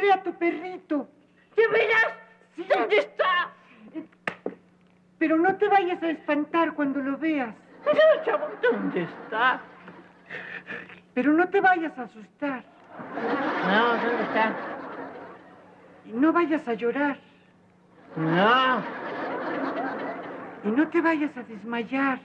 ve a tu perrito. ¿De veras? Sí. ¿Dónde está? Pero no te vayas a espantar cuando lo veas. No, chavo, ¿dónde está? Pero no te vayas a asustar. No, ¿dónde está? Y no vayas a llorar. No. Y no te vayas a desmayar.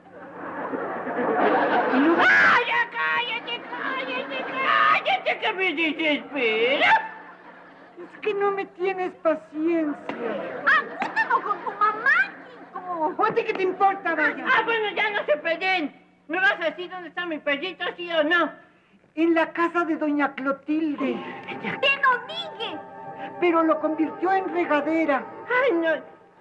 Y no... ¡Ah, ya cállate, cállate, cállate, que me desesperas! Es que no me tienes paciencia. ¡Acústalo con tu mamá, Kiko! ¿A ti qué te importa, vaya? Ah, bueno, ya no se peleen. ¿Me vas a decir dónde está mi perrito, sí o no? En la casa de doña Clotilde. ¡Te lo dije! Pero lo convirtió en regadera. Ay, no.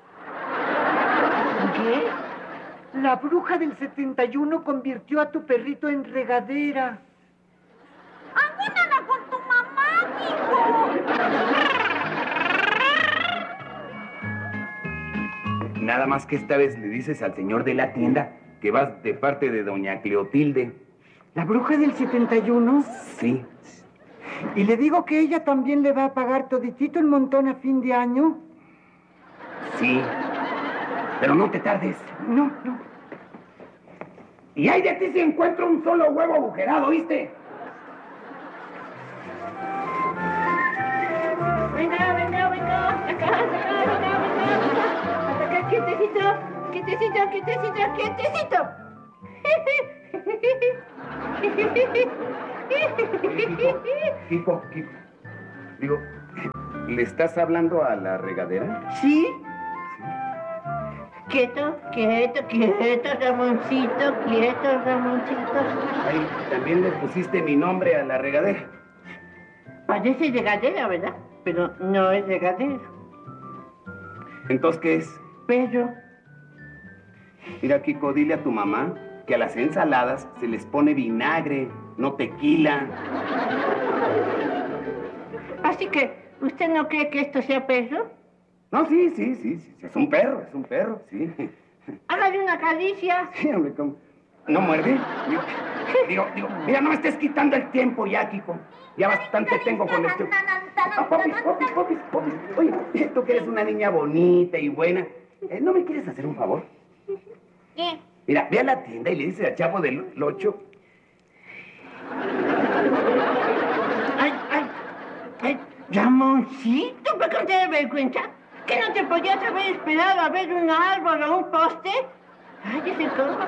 ¿Qué? La bruja del 71 convirtió a tu perrito en regadera. ¡Acústala con tu mamá, Kiko! Nada más que esta vez le dices al señor de la tienda que vas de parte de doña Clotilde. ¿La bruja del 71? Sí. Y le digo que ella también le va a pagar toditito el montón a fin de año. Sí. Pero no te tardes. No. Y ay de ti si encuentro un solo huevo agujerado, ¿viste? Venga. Acá. Quietecito. Kiko. Digo, ¿le estás hablando a la regadera? ¿Sí? Quieto, Ramoncito. Ay, también le pusiste mi nombre a la regadera. Parece regadera, ¿verdad? Pero no es regadera. ¿Entonces qué es? Pero... Mira, Kiko, dile a tu mamá que a las ensaladas se les pone vinagre, no tequila. Así que, ¿usted no cree que esto sea perro? No, sí. Es un perro, sí. Hágale una caricia. Sí, hombre, ¿cómo? ¿No muerde? Digo, mira, no me estés quitando el tiempo ya, Kiko. Ya bastante tengo con esto. Popis. Oye, tú que eres una niña bonita y buena, ¿no me quieres hacer un favor? ¿Qué? Mira, ve a la tienda y le dices al chavo del 8. Ay, Ramoncito, ¿por qué no te da vergüenza? ¿Que no te podías haber esperado a ver un árbol o un poste? Ay, ese corva.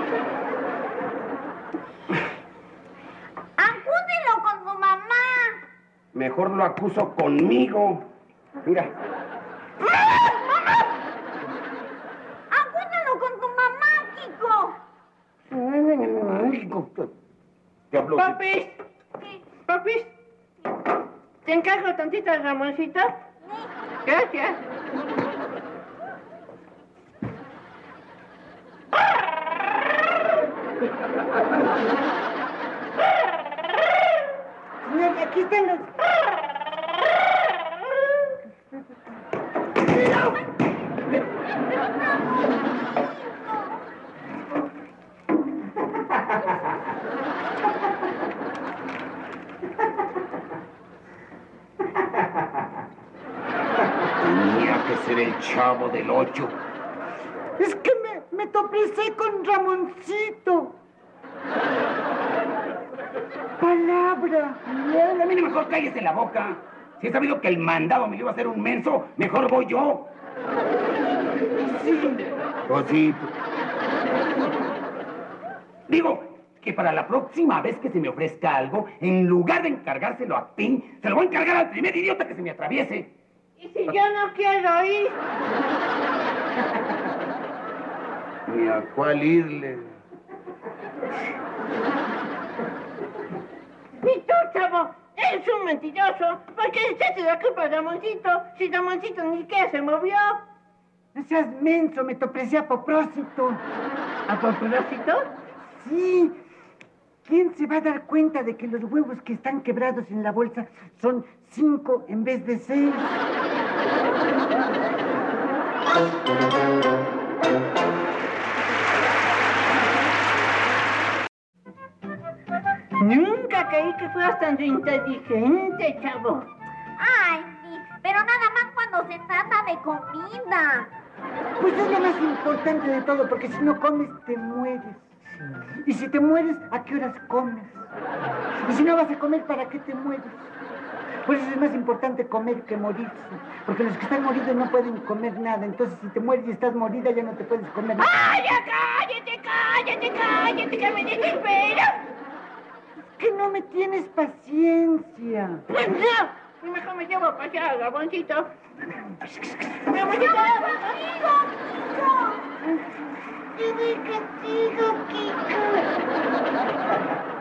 ¡Acúdelo con tu mamá! Mejor lo acuso conmigo. Mira. ¡Acúdelo con tu mamá, Kiko! Te hablo. Papis, ¿te encargo tantito, Ramoncito? Gracias. Señor, aquí están los... Tenía que ser el chavo del 8. Es que me tropecé con Ramoncito. Palabra. A mí mejor cállese la boca. Si he sabido que el mandado me iba a hacer un menso, mejor voy yo. Sí. Cosito. Digo que para la próxima vez que se me ofrezca algo, en lugar de encargárselo a ti, se lo voy a encargar al primer idiota que se me atraviese. ¿Y si yo no quiero ir? Ni a cuál irle. ¿Y tú, chavo? Eres un mentiroso. ¿Por qué le echaste la culpa a Ramoncito? Si Ramoncito ni siquiera se movió. No seas menso, me tropecé a propósito. ¿A propósito? Sí. ¿Quién se va a dar cuenta de que los huevos que están quebrados en la bolsa son 5 en vez de 6? Nunca creí que fueras tan inteligente, chavo. Ay, sí, pero nada más cuando se trata de comida. Pues es lo más importante de todo, porque si no comes, te mueres. Y si te mueres, ¿a qué horas comes? Y si no vas a comer, ¿para qué te mueres? Por eso es más importante comer que morirse. Porque los que están moridos no pueden comer nada. Entonces, si te mueres y estás morida, ya no te puedes comer nada. ¡Ay, ya cállate, que me desespero! Que no me tienes paciencia. Pues no, mejor me llevo a pasear, Gaboncito. ¡Gaboncito! Kiko! Kiko, Kiko.